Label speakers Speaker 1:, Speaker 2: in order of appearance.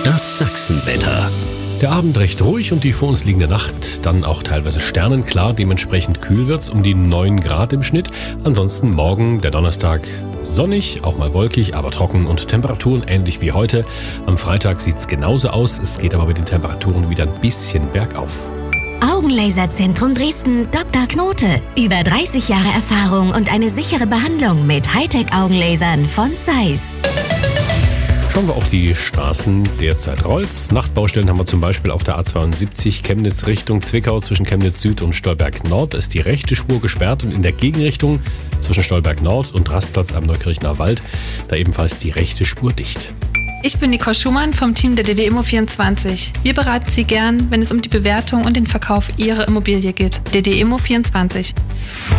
Speaker 1: Das Sachsenwetter.
Speaker 2: Der Abend recht ruhig und die vor uns liegende Nacht dann auch teilweise sternenklar. Dementsprechend kühl wird's, um die 9 Grad im Schnitt. Ansonsten morgen, der Donnerstag, sonnig, auch mal wolkig, aber trocken und Temperaturen ähnlich wie heute. Am Freitag sieht's genauso aus. Es geht aber mit den Temperaturen wieder ein bisschen bergauf.
Speaker 3: Augenlaserzentrum Dresden Dr. Knote. Über 30 Jahre Erfahrung und eine sichere Behandlung mit Hightech-Augenlasern von Zeiss.
Speaker 2: Schauen wir auf die Straßen. Derzeit rollt's. Nachtbaustellen haben wir zum Beispiel auf der A72 Chemnitz Richtung Zwickau zwischen Chemnitz Süd und Stolberg Nord ist die rechte Spur gesperrt und in der Gegenrichtung zwischen Stolberg Nord und Rastplatz am Neukirchner Wald da ebenfalls die rechte Spur dicht.
Speaker 4: Ich bin Nicole Schumann vom Team der DD Immo24. Wir beraten Sie gern, wenn es um die Bewertung und den Verkauf Ihrer Immobilie geht. DD Immo24.